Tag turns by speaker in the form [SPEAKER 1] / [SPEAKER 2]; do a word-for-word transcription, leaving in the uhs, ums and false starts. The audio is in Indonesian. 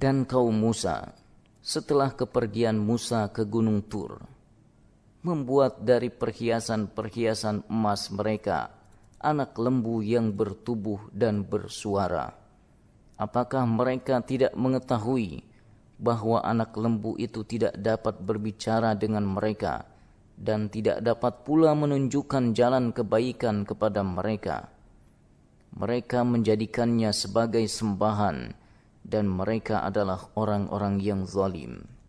[SPEAKER 1] Dan kaum Musa, setelah kepergian Musa ke Gunung Tur, membuat dari perhiasan-perhiasan emas mereka anak lembu yang bertubuh dan bersuara. Apakah mereka tidak mengetahui bahwa anak lembu itu tidak dapat berbicara dengan mereka dan tidak dapat pula menunjukkan jalan kebaikan kepada mereka? Mereka menjadikannya sebagai sembahan, dan mereka adalah orang-orang yang zalim.